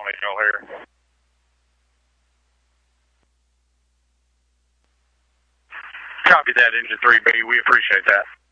Tony Joel here. Copy that, Engine 3B. We appreciate that.